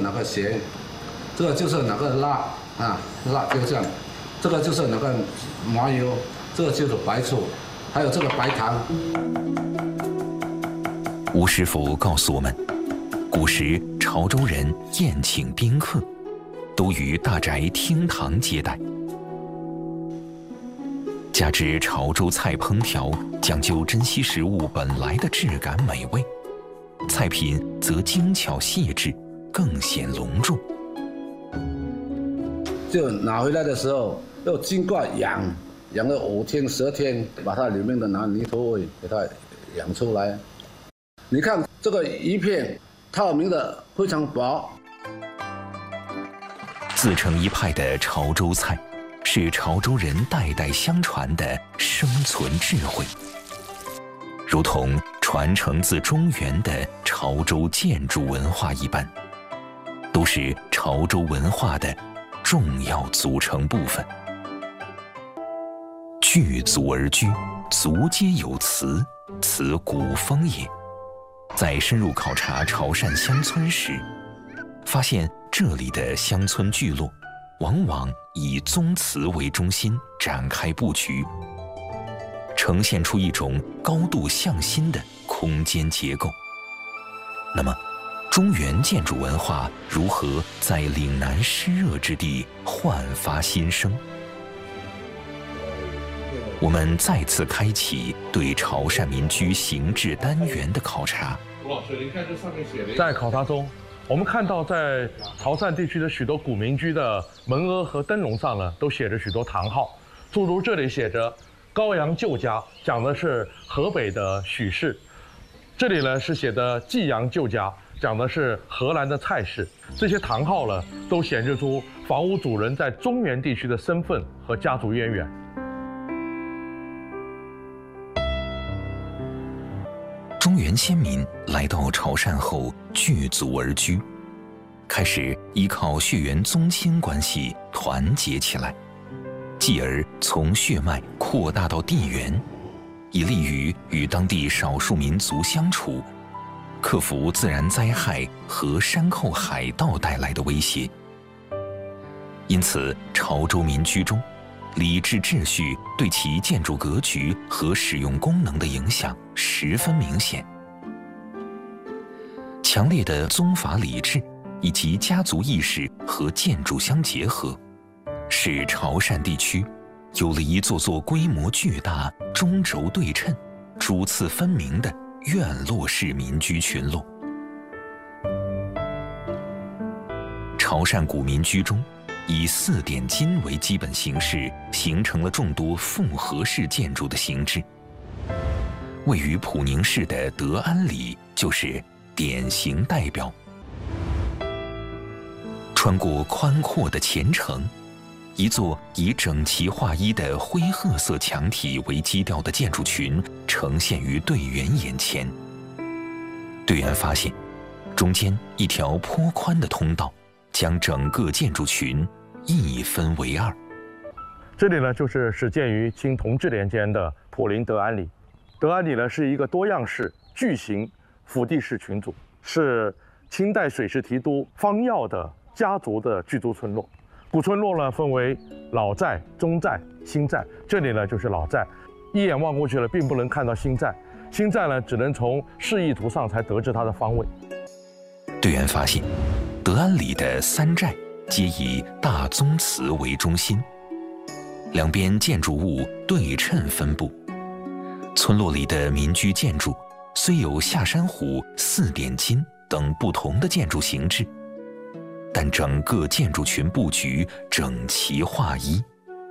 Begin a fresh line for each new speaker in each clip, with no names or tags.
那个咸，这个就是那个辣啊，辣椒酱，这个就是那个麻油，这个就是白醋，还有这个白糖。
吴师傅告诉我们，古时潮州人宴请宾客，都于大宅厅堂接待。加之潮州菜烹调讲究珍惜食物本来的质感美味，菜品则精巧细致，更显隆重。
就拿回来的时候，要经过养了5天10天，把它里面的那泥土味给它养出来。你看这个一片透明的，非常薄。
自成一派的潮州菜，是潮州人代代相传的生存智慧，如同传承自中原的潮州建筑文化一般，都是潮州文化的重要组成部分。聚族而居，族皆有祠，此古风也。在深入考察潮汕乡村时，发现这里的乡村聚落往往以宗祠为中心展开布局，呈现出一种高度向心的空间结构。那么，中原建筑文化如何在岭南湿热之地焕发新生？我们再次开启对潮汕民居形制单元的考察。
吴老师，您看这上面写的，
在考察中，我们看到在潮汕地区的许多古民居的门额和灯笼上呢，都写着许多堂号，诸如这里写着高阳旧家，讲的是河北的许氏；这里呢是写的济阳旧家，讲的是荷兰的蔡氏。这些堂号呢，都显示出房屋主人在中原地区的身份和家族渊源。
中原先民来到潮汕后聚族而居，开始依靠血缘宗亲关系团结起来，继而从血脉扩大到地缘，以利于与当地少数民族相处，克服自然灾害和山寇海盗带来的威胁。因此，潮州民居中，礼制秩序对其建筑格局和使用功能的影响十分明显。强烈的宗法礼制以及家族意识和建筑相结合，使潮汕地区有了一座座规模巨大、中轴对称、主次分明的院落式民居群落。潮汕古民居中，以4点金为基本形式，形成了众多复合式建筑的形制。位于普宁市的德安里就是典型代表。穿过宽阔的前城，一座以整齐划一的灰褐色墙体为基调的建筑群呈现于队员眼前。队员发现，中间一条颇宽的通道将整个建筑群一分为2。
这里呢，就是始建于清同治年间的普宁德安里。德安里呢，是一个多样式巨型府地式群组，是清代水师提督方耀的家族的居住村落。古村落呢，分为老寨、中寨、新寨。这里呢，就是老寨，一眼望过去了，并不能看到新寨。新寨呢，只能从示意图上才得知它的方位。
队员发现，德安里的3寨皆以大宗祠为中心，两边建筑物对称分布。村落里的民居建筑虽有下山虎、4点金等不同的建筑形制，但整个建筑群布局整齐划一。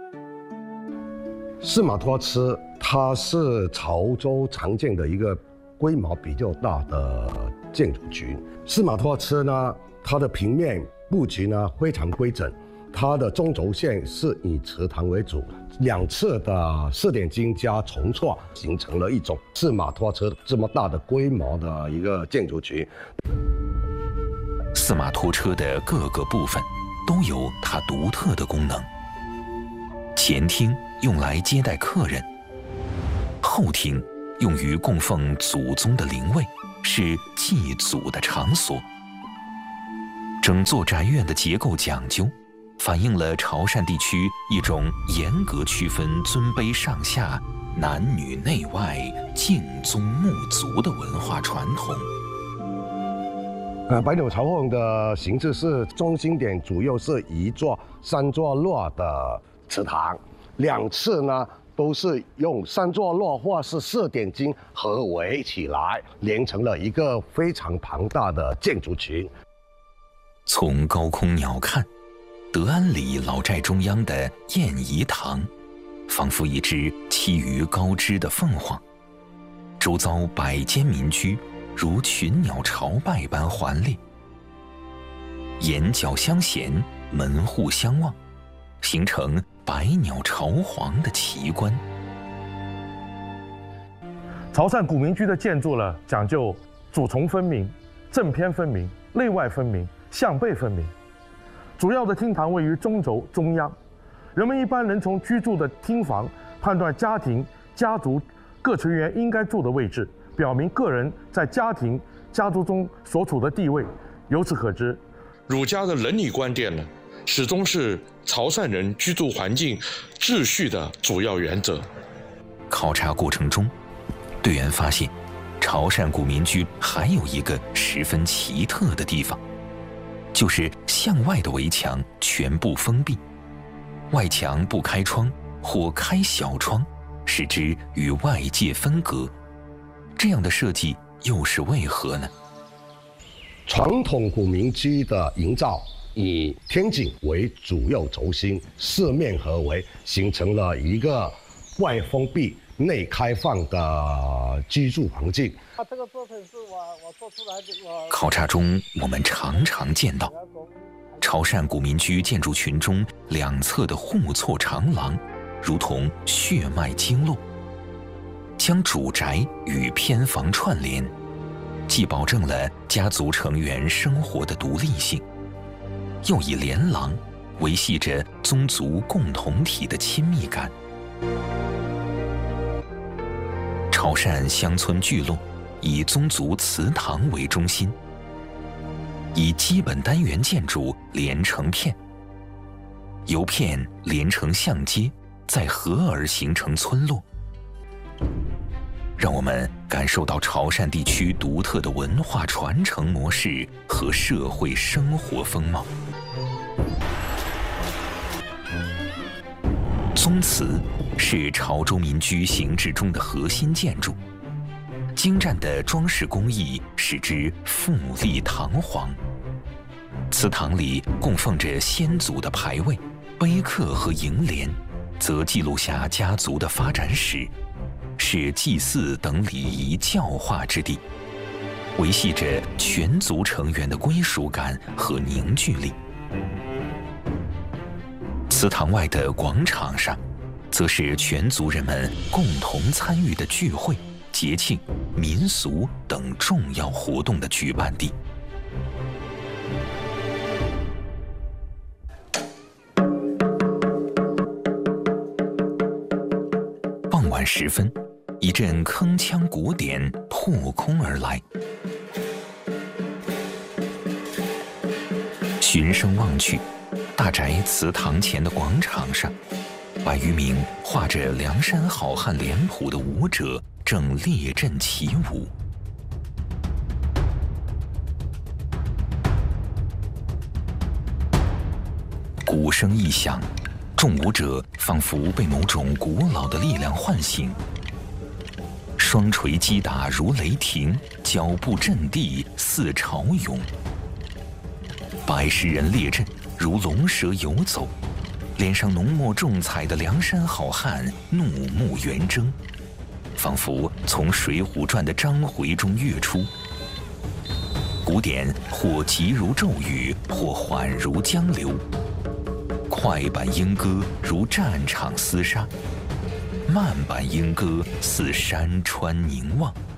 司马托祠它是潮州常见的一个规模比较大的建筑群。司马托祠呢，它的平面布局呢非常规整，它的中轴线是以祠堂为主，两侧的4点金加重错，形成了一种司马托祠这么大的规模的一个建筑群。
司马托车的各个部分都有它独特的功能。前厅用来接待客人，后厅用于供奉祖宗的灵位，是祭祖的场所。 整座宅院的结构讲究，反映了潮汕地区一种严格区分尊卑上下、男女内外、敬宗沐族的文化传统。
百鸟朝凤的形制是中心点主要是一座3座落的祠堂，2侧呢都是用3座落或是4点金合围起来，连成了一个非常庞大的建筑群。
从高空鸟瞰，德安里老寨中央的燕仪堂，仿佛一只栖于高枝的凤凰，周遭百间民居如群鸟朝拜般环列，檐角相衔，门户相望，形成百鸟朝皇的奇观。
潮汕古民居的建筑呢，讲究主从分明、正偏分明、内外分明、向背分明。主要的厅堂位于中轴中央，人们一般能从居住的厅房判断家庭、家族各成员应该住的位置，表明个人在家庭、家族中所处的地位。由此可知，
儒家的伦理观点呢，始终是潮汕人居住环境秩序的主要原则。
考察过程中，队员发现，潮汕古民居还有一个十分奇特的地方，就是向外的围墙全部封闭，外墙不开窗或开小窗，使之与外界分隔。这样的设计又是为何呢？
传统古民居的营造以天井为主要轴心，四面合围，形成了一个外封闭、内开放的居住环境。
这个作品是我做出来的。
考察中，我们常常见到潮汕古民居建筑群中两侧的互错长廊，如同血脉经络，将主宅与偏房串联，既保证了家族成员生活的独立性，又以连廊维系着宗族共同体的亲密感。潮汕乡村聚落以宗族祠堂为中心，以基本单元建筑连成片，由片连成巷街，再合而形成村落，让我们感受到潮汕地区独特的文化传承模式和社会生活风貌。宗祠是潮州民居形制中的核心建筑，精湛的装饰工艺使之富丽堂皇。祠堂里供奉着先祖的牌位，碑刻和楹联则记录下家族的发展史，是祭祀等礼仪教化之地，维系着全族成员的归属感和凝聚力。祠堂外的广场上，则是全族人们共同参与的聚会、节庆、民俗等重要活动的举办地。傍晚时分，一阵铿锵鼓点破空而来，循声望去，大宅祠堂前的广场上，百余名画着梁山好汉脸谱的舞者正列阵起舞。鼓声一响，众舞者仿佛被某种古老的力量唤醒，双锤击打如雷霆，脚步震地似潮涌。百十人列阵，如龙蛇游走，脸上浓墨重彩的梁山好汉怒目圆睁，仿佛从《水浒传》的章回中跃出。鼓点或急如骤雨，或缓如江流，快板莺歌如战场厮杀，慢板莺歌似山川凝望。